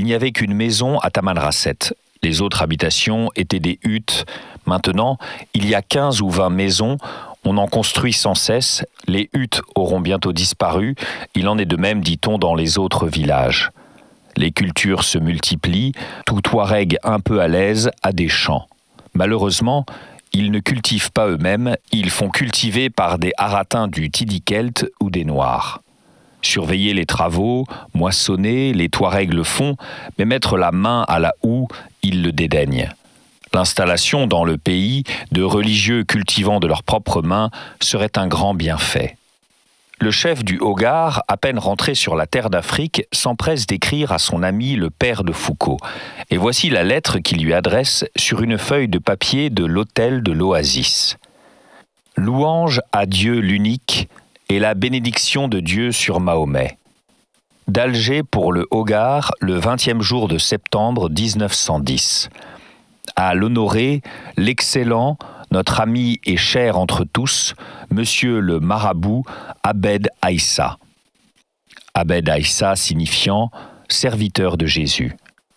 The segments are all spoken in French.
n'y avait qu'une maison à Tamanrasset. Les autres habitations étaient des huttes. Maintenant, il y a 15 ou 20 maisons. On en construit sans cesse. Les huttes auront bientôt disparu. Il en est de même, dit-on, dans les autres villages. Les cultures se multiplient. Tout Touareg un peu à l'aise a des champs. Malheureusement, ils ne cultivent pas eux-mêmes. Ils font cultiver par des Haratins du Tidikelt ou des Noirs. Surveiller les travaux, moissonner, les Touaregs le font, mais mettre la main à la houe, ils le dédaignent. L'installation dans le pays de religieux cultivant de leurs propres mains serait un grand bienfait. Le chef du Hogar, à peine rentré sur la terre d'Afrique, s'empresse d'écrire à son ami le père de Foucault. Et voici la lettre qu'il lui adresse sur une feuille de papier de l'hôtel de l'Oasis. « Louange à Dieu l'unique et la bénédiction de Dieu sur Mahomet. D'Alger pour le Hogar, le 20e jour de septembre 1910. À l'honoré, l'excellent, notre ami et cher entre tous, monsieur le marabout Abed Aïssa. Abed Aïssa signifiant serviteur de Jésus.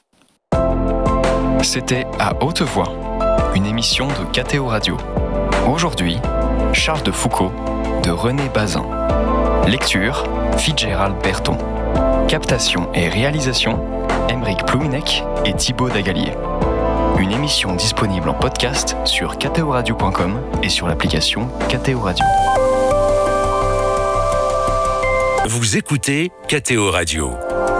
C'était À Haute Voix, une émission de KTO Radio. Aujourd'hui, Charles de Foucault, de René Bazin. Lecture, Fitzgerald Berton. Captation et réalisation, Aymeric Plouinec et Thibaut Dagalier. Une émission disponible en podcast sur ktoradio.com et sur l'application KTO Radio. Vous écoutez KTO Radio.